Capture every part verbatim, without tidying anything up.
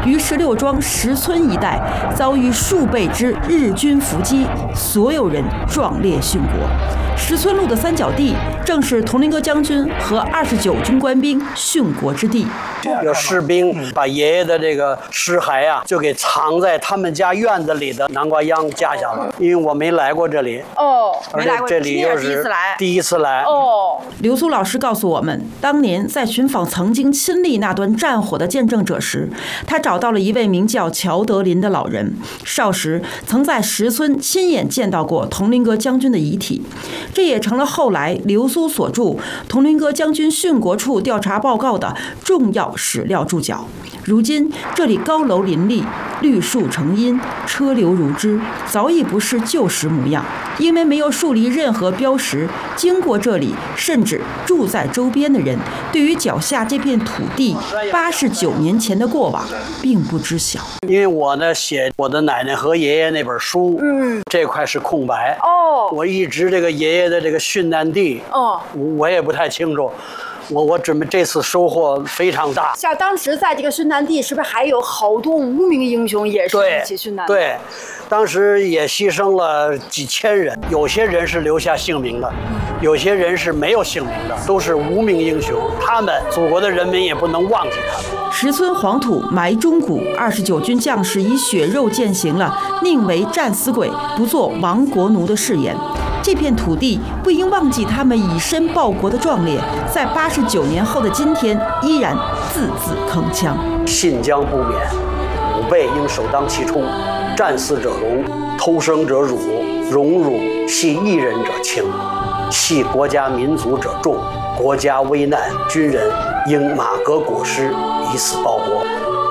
于十六庄石村一带遭遇数倍之日军伏击，所有人壮烈殉国。石村路的三角地正是佟麟阁将军和二十九军官兵殉国之地。 有士兵把爷爷的这个尸骸啊，就给藏在他们家院子里的南瓜秧架下了。因为我没来过这里哦， 没来过，这里又是第一次来，第一次来哦。 刘苏老师告诉我们，当年在寻访曾经亲历那段战火的见证者时，他找到了一位名叫乔德林的老人，少时曾在石村亲眼见到过佟麟阁将军的遗体，这也成了后来刘苏所著《佟麟阁将军殉国处调查报告》的重要史料注脚。如今这里高楼林立，绿树成荫，车流如织，早已不是旧时模样。因为没有树立任何标识，经过这里甚至住在周边的人，对于脚下这片土地八十九年前的过往并不知晓。 因为我呢写我的奶奶和爷爷那本书，嗯，这块是空白哦。我一直这个爷爷的这个殉难地，哦，我也不太清楚。我我准备这次收获非常大。 像当时在这个殉难地，是不是还有好多无名英雄也是一起殉难？ 对，当时也牺牲了几千人，有些人是留下姓名的，有些人是没有姓名的，都是无名英雄。他们祖国的人民也不能忘记他们。 石村黄土埋忠骨，二十九军将士以血肉践行了宁为战死鬼，不做亡国奴的誓言。这片土地不应忘记他们以身报国的壮烈，在八十九年后的今天，依然字字铿锵。 信将不免，吾辈应首当其冲。战死者荣，偷生者辱，荣辱系一人者轻，系国家民族者重。国家危难，军人应马革裹尸，以死报国。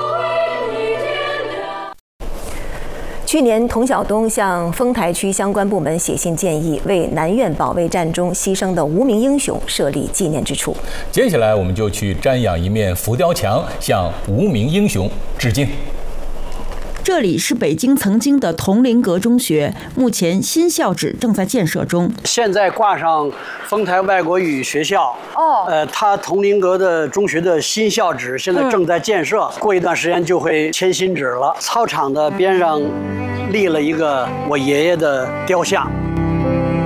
去年，童晓东向丰台区相关部门写信建议，为南苑保卫战中牺牲的无名英雄设立纪念之处。 接下来，我们就去瞻仰一面浮雕墙，向无名英雄致敬。 这里是北京曾经的佟麟阁中学，目前新校址正在建设中。 现在挂上丰台外国语学校，哦，呃，它佟麟阁的中学的新校址现在正在建设，嗯、过一段时间就会迁新址了。操场的边上立了一个我爷爷的雕像。